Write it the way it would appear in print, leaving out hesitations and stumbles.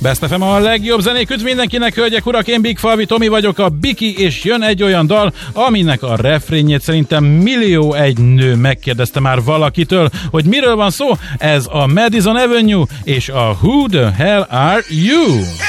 Best FM a legjobb zenék üdv mindenkinek, hölgyek, urak, én Big Falvi Tomi vagyok, a Biki, és jön egy olyan dal, aminek a refrénjét szerintem millió egy nő megkérdezte már valakitől, hogy miről van szó. Ez a Madison Avenue és a Who the Hell Are You?